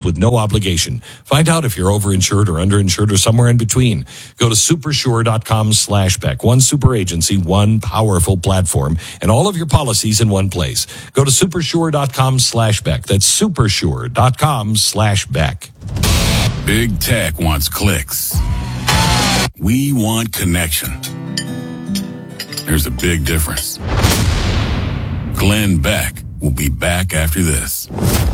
with no obligation. Find out if you're overinsured or underinsured or somewhere in between. Go to supersure.com/Beck. One super agency, one powerful platform, and all of your policies in one place. Go to supersure.com/Beck. That's supersure.com/Beck. Big tech wants clicks. We want connection. There's a big difference. Glenn Beck will be back after this.